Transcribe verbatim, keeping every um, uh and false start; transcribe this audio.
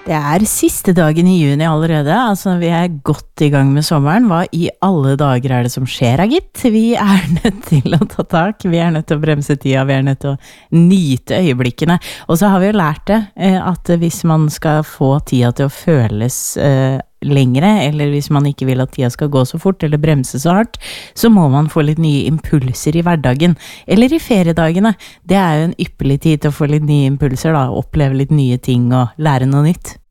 Det er siste dagen i juni allerede, altså vi er godt i gang med sommeren. Hva i alle dager er det som skjer, gitt? Vi er nødt til å ta tak, vi er nødt til å bremse tida, vi er nødt til å nyte øyeblikkene. Og så har vi jo lært det, at hvis man skal få tida til å føles eh, lengre, eller hvis man ikke vil at tida skal gå så fort, eller bremse så hardt, så må man få litt nye impulser i hverdagen, eller i feriedagene. Det er jo en ypperlig tid til å få litt nye impulser, da, oppleve litt nye ting og lære noe nytt.